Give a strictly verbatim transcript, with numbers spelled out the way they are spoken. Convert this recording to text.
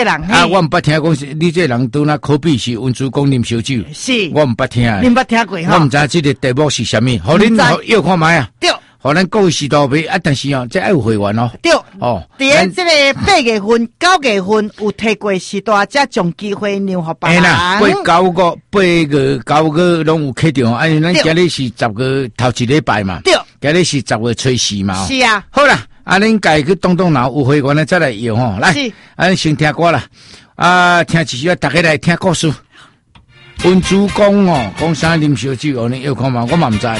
啊，我唔捌听讲是你这人都那可比是温主公啉烧酒， 是， 我唔捌听， 恁捌听过哈？ 我唔知这个题目是什么，好恁要看卖啊。 对， 好咱各位时代买啊，但是哦，这爱有会员哦。 对， 哦， 伫这个八月份、九月份有摕过时代，才将机会让互别人。 哎啦，过九个、八月、九个拢有启动，哎，咱今日是十个头一礼拜嘛。 对， 今日是十月初四嘛。 是啊。 好啦。啊，恁家去动动脑，有会员的再来用吼，来，啊，先听歌啦，啊，听一首，大家来听故事。温主公哦，讲啥啉烧酒哦，你要看嘛，我嘛唔知。